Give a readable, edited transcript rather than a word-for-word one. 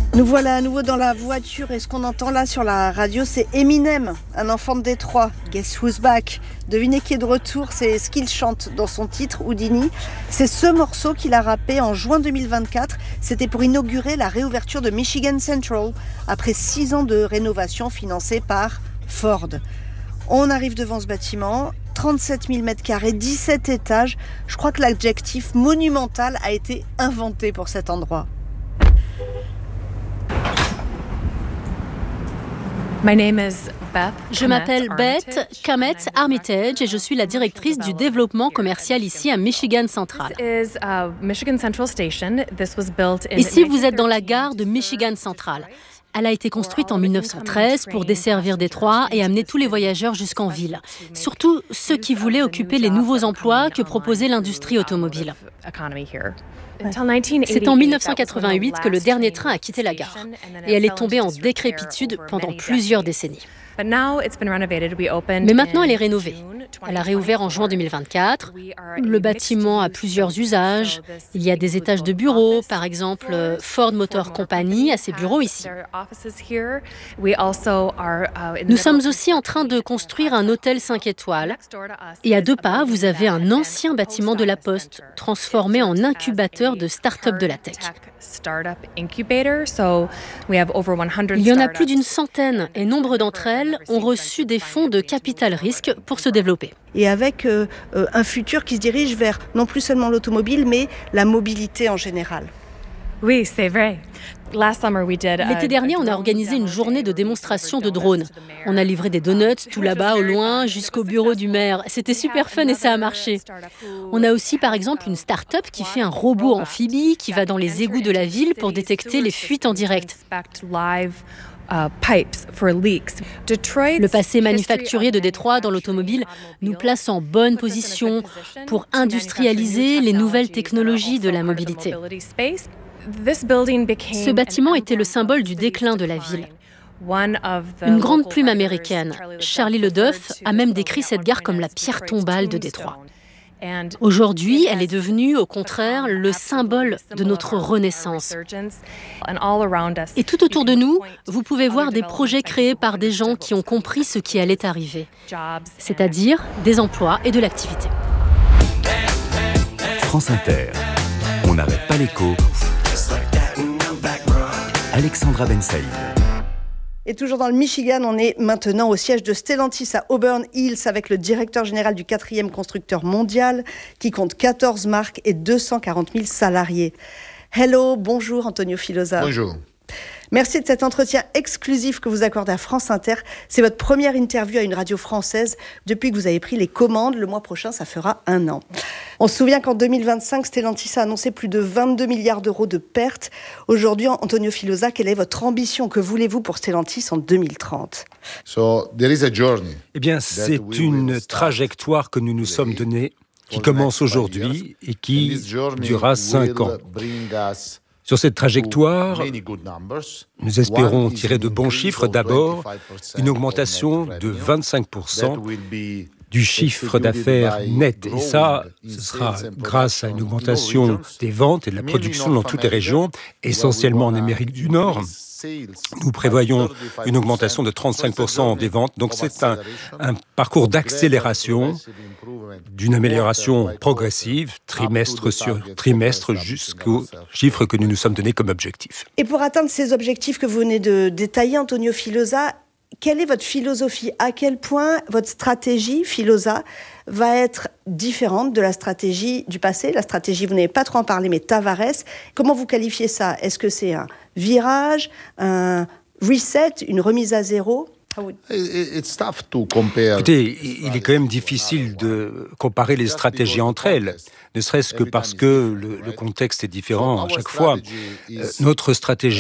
Nous voilà à nouveau dans la voiture et ce qu'on entend là sur la radio, c'est Eminem, un enfant de Détroit. Guess who's back? Devinez qui est de retour, c'est ce qu'il chante dans son titre Houdini. C'est ce morceau qu'il a rappé en juin 2024. C'était pour inaugurer la réouverture de Michigan Central après 6 ans de rénovation financée par Ford. On arrive devant ce bâtiment, 37 000 m², 17 étages. Je crois que l'adjectif monumental a été inventé pour cet endroit. Je m'appelle Beth Kamet Armitage et je suis la directrice du développement commercial ici à Michigan Central. Ici, vous êtes dans la gare de Michigan Central. Elle a été construite en 1913 pour desservir Détroit et amener tous les voyageurs jusqu'en ville, surtout ceux qui voulaient occuper les nouveaux emplois que proposait l'industrie automobile. C'est en 1988 que le dernier train a quitté la gare et elle est tombée en décrépitude pendant plusieurs décennies. Mais maintenant, elle est rénovée. Elle a réouvert en juin 2024. Le bâtiment a plusieurs usages. Il y a des étages de bureaux, par exemple Ford Motor Company a ses bureaux ici. Nous sommes aussi en train de construire un hôtel 5 étoiles. Et à 2 pas, vous avez un ancien bâtiment de la Poste, transformé en incubateur de start-up de la tech. Il y en a plus d'une centaine et nombre d'entre elles ont reçu des fonds de capital risque pour se développer. Et avec un futur qui se dirige vers non plus seulement l'automobile, mais la mobilité en général. Oui, c'est vrai. L'été dernier, on a organisé une journée de démonstration de drones. On a livré des donuts tout là-bas au loin jusqu'au bureau du maire. C'était super fun et ça a marché. On a aussi par exemple une start-up qui fait un robot amphibie qui va dans les égouts de la ville pour détecter les fuites en direct. Le passé manufacturier de Détroit dans l'automobile nous place en bonne position pour industrialiser les nouvelles technologies de la mobilité. Ce bâtiment était le symbole du déclin de la ville. Une grande plume américaine, Charlie Le Duff, a même décrit cette gare comme la pierre tombale de Détroit. Aujourd'hui, elle est devenue, au contraire, le symbole de notre renaissance. Et tout autour de nous, vous pouvez voir des projets créés par des gens qui ont compris ce qui allait arriver, c'est-à-dire des emplois et de l'activité. France Inter, on n'arrête pas l'écho. Alexandra Ben Saïd. Et toujours dans le Michigan, on est maintenant au siège de Stellantis à Auburn Hills avec le directeur général du 4e constructeur mondial qui compte 14 marques et 240 000 salariés. Hello, bonjour Antonio Filosa. Bonjour. Merci de cet entretien exclusif que vous accordez à France Inter. C'est votre première interview à une radio française depuis que vous avez pris les commandes. Le mois prochain, ça fera 1 an. On se souvient qu'en 2025, Stellantis a annoncé plus de 22 milliards d'euros de pertes. Aujourd'hui, Antonio Filosa, quelle est votre ambition? Que voulez-vous pour Stellantis en 2030? Eh bien, c'est une trajectoire que nous nous sommes donnée, qui commence aujourd'hui et qui durera 5 ans. Sur cette trajectoire, nous espérons tirer de bons chiffres. D'abord, une augmentation de 25% du chiffre d'affaires net. Et ça, ce sera grâce à une augmentation des ventes et de la production dans toutes les régions, essentiellement en Amérique du Nord. Nous prévoyons une augmentation de 35% des ventes. Donc c'est un parcours d'accélération, d'une amélioration progressive, trimestre sur trimestre, jusqu'aux chiffres que nous nous sommes donnés comme objectif. Et pour atteindre ces objectifs que vous venez de détailler, Antonio Filosa, quelle est votre philosophie? À quel point votre stratégie, Filosa, va être différente de la stratégie du passé? La stratégie, vous n'avez pas trop en parlé, mais Tavares, comment vous qualifiez ça? Est-ce que c'est un virage, un reset, une remise à zéro? Écoutez, il est quand même difficile de comparer les stratégies entre elles, ne serait-ce que parce que le contexte est différent à chaque fois. Notre stratégie